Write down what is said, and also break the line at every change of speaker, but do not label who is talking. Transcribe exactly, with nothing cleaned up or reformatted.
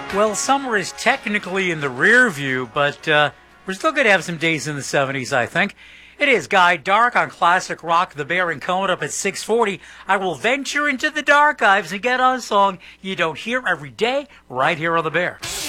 Well, summer is technically in the rear view, but uh, we're still going to have some days in the seventies, I think. It is Guy Dark on Classic Rock, The Bear, and coming up at six forty, I will venture into the dark archives and get on a song you don't hear every day right here on The Bear.